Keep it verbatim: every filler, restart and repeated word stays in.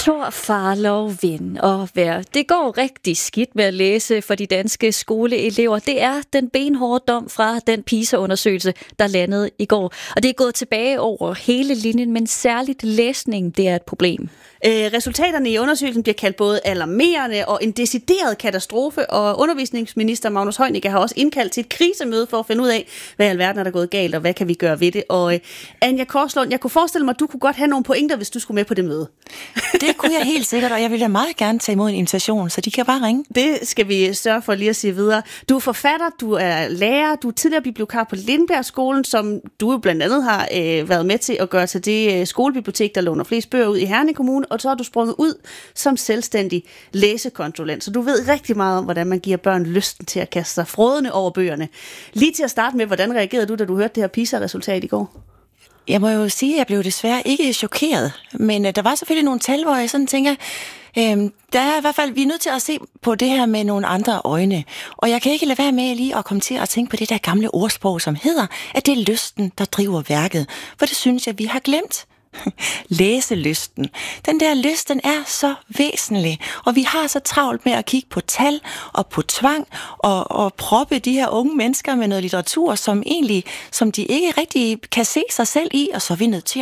Thor Farlov vind og vejr. Det går rigtig skidt med at læse for de danske skoleelever. Det er den benhårde dom fra den PISA-undersøgelse, der landede i går. Og det er gået tilbage over hele linjen, men særligt læsning, det er et problem. Øh, resultaterne i undersøgelsen bliver kaldt både alarmerende og en decideret katastrofe, og undervisningsminister Magnus Heunicke har også indkaldt til et krisemøde for at finde ud af, hvad i alverden er der gået galt, og hvad kan vi gøre ved det. Og øh, Anja Korslund, jeg kunne forestille mig, at du kunne godt have nogle pointer, hvis du skulle med på det møde. Det kunne jeg helt sikkert, og jeg vil da meget gerne tage imod en invitation, så de kan bare ringe. Det skal vi sørge for lige at sige videre. Du er forfatter, du er lærer, du er tidligere bibliotekar på Lindbergskolen, som du jo blandt andet har øh, været med til at gøre til det øh, skolebibliotek, der låner flest bøger ud i Herning Kommune, og så har du sprunget ud som selvstændig læsekonsulent. Så du ved rigtig meget om, hvordan man giver børn lysten til at kaste sig frådende over bøgerne. Lige til at starte med, hvordan reagerede du, da du hørte det her PISA-resultat i går? Jeg må jo sige, at jeg blev desværre ikke chokeret, men der var selvfølgelig nogle tal, hvor jeg sådan tænker, øhm, der er i hvert fald, vi er nødt til at se på det her med nogle andre øjne. Og jeg kan ikke lade være med lige at komme til at tænke på det der gamle ordsprog, som hedder, at det er lysten, der driver værket. For det synes jeg, vi har glemt. Læselysten. Den der lyst, den er så væsentlig, og vi har så travlt med at kigge på tal og på tvang og, og proppe de her unge mennesker med noget litteratur, som egentlig, som de ikke rigtig kan se sig selv i, og så er vi nødt til